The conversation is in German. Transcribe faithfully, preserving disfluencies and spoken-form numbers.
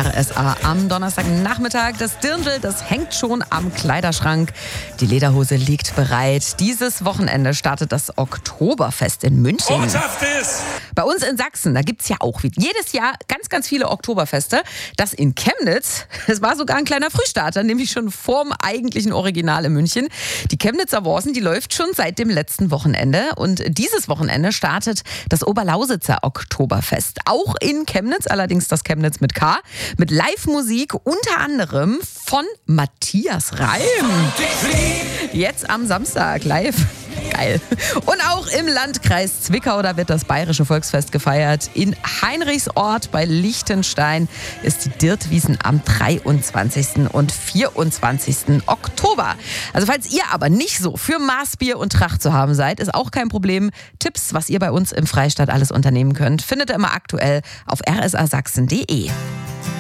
R S A am Donnerstagnachmittag. Das Dirndl, das hängt schon am Kleiderschrank. Die Lederhose liegt bereit. Dieses Wochenende startet das Oktoberfest in München. Bei uns in Sachsen, da gibt es ja auch jedes Jahr ganz, ganz viele Oktoberfeste. Das in Chemnitz, das war sogar ein kleiner Frühstarter, nämlich schon vorm eigentlichen Original in München. Die Chemnitzer Worsen, die läuft schon seit dem letzten Wochenende. Und dieses Wochenende startet das Oberlausitzer Oktoberfest. Auch in Chemnitz, allerdings das Chemnitz mit K, mit Live-Musik unter anderem von Matthias Reim. Jetzt am Samstag live. Geil. Und auch im Landkreis Zwickau, da wird das Bayerische Volksfest gefeiert. In Heinrichsort bei Liechtenstein ist die Dirtwiesen am dreiundzwanzigsten und vierundzwanzigsten Oktober. Also falls ihr aber nicht so für Maßbier und Tracht zu haben seid, ist auch kein Problem. Tipps, was ihr bei uns im Freistaat alles unternehmen könnt, findet ihr immer aktuell auf r s a sachsen punkt d e.